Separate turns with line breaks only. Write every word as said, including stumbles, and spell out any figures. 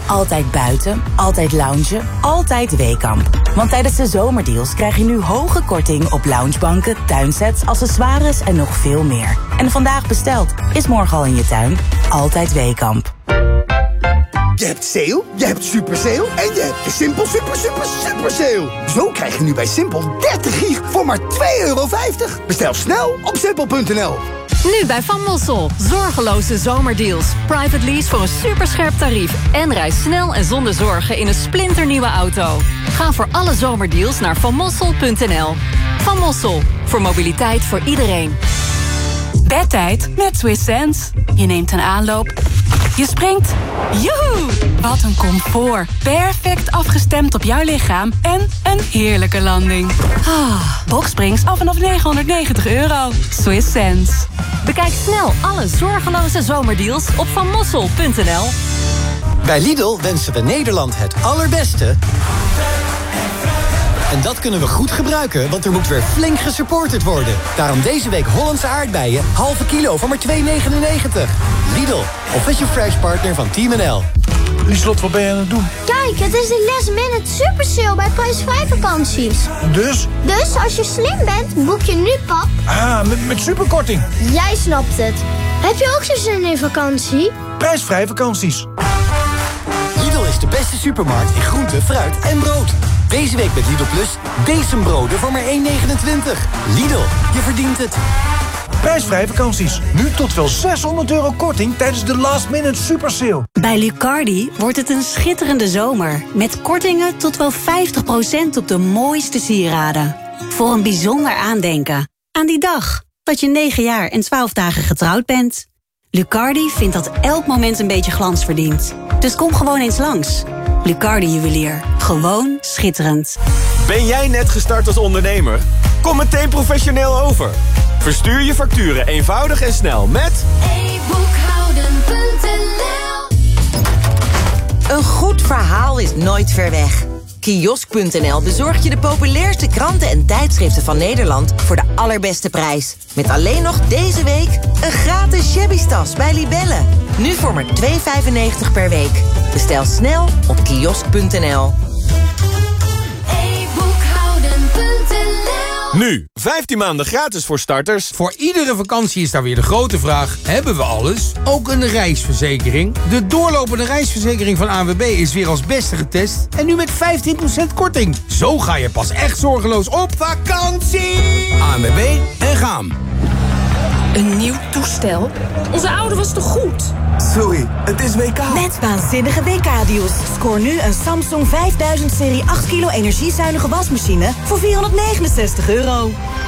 Altijd buiten, altijd loungen, altijd Weekamp. Want tijdens de zomerdeals krijg je nu hoge korting op loungebanken, tuinsets, accessoires en nog veel meer. En vandaag besteld is morgen al in je tuin. Altijd Weekamp.
Je hebt sale, je hebt super sale en je hebt de Simpel super super super sale. Zo krijg je nu bij Simpel dertig gig voor maar twee euro vijftig. Bestel snel op simpel punt n l.
Nu bij Van Mossel. Zorgeloze zomerdeals. Private lease voor een superscherp tarief. En reis snel en zonder zorgen in een splinternieuwe auto. Ga voor alle zomerdeals naar van mossel punt n l. Van Mossel. Voor mobiliteit voor iedereen.
Bedtijd met Swiss Sense. Je neemt een aanloop. Je springt. Joehoe! Wat een comfort. Perfect afgestemd op jouw lichaam. En een heerlijke landing. Ah, Boxsprings af vanaf negenhonderdnegentig euro. Swiss Sense.
Bekijk snel alle zorgeloze zomerdeals op van mossel punt n l.
Bij Lidl wensen we Nederland het allerbeste. En dat kunnen we goed gebruiken, want er moet weer flink gesupporterd worden. Daarom deze week Hollandse aardbeien, halve kilo voor maar twee negenennegentig. Lidl, official fresh partner van Team N L.
Lieslot, wat ben je aan het doen?
Kijk, het is de last minute super sale bij prijsvrij vakanties.
Dus?
Dus als je slim bent, boek je nu pap.
Ah, met, met superkorting.
Jij snapt het. Heb je ook zo zin in vakantie?
Prijsvrij vakanties.
Lidl is de beste supermarkt in groente, fruit en brood. Deze week met Lidl Plus, bezembroden voor maar één negenentwintig. Lidl, je verdient het.
Prijsvrij vakanties. Nu tot wel zeshonderd euro korting tijdens de last minute super sale.
Bij Lucardi wordt het een schitterende zomer. Met kortingen tot wel vijftig procent op de mooiste sieraden. Voor een bijzonder aandenken. Aan die dag dat je negen jaar en twaalf dagen getrouwd bent. Lucardi vindt dat elk moment een beetje glans verdient. Dus kom gewoon eens langs. Lucardi Juwelier. Gewoon schitterend.
Ben jij net gestart als ondernemer? Kom meteen professioneel over. Verstuur je facturen eenvoudig en snel met
e boekhouden punt n l.
Een goed verhaal is nooit ver weg. Kiosk punt n l bezorgt je de populairste kranten en tijdschriften van Nederland voor de allerbeste prijs. Met alleen nog deze week een gratis shabby-tas bij Libelle. Nu voor maar twee vijfennegentig per week. Bestel snel op kiosk punt n l.
e boekhouden punt n l.
nu vijftien maanden gratis voor starters.
Voor iedere vakantie is daar weer de grote vraag: hebben we alles? Ook een reisverzekering? De doorlopende reisverzekering van A N W B is weer als beste getest en nu met vijftien procent korting. Zo ga je pas echt zorgeloos op vakantie. A N W B en gaan.
Een nieuw toestel? Onze oude was toch goed?
Sorry, het is W K.
Met waanzinnige W K-deals. Scoor nu een Samsung vijfduizend serie acht kilo energiezuinige wasmachine voor vierhonderdnegenenzestig euro.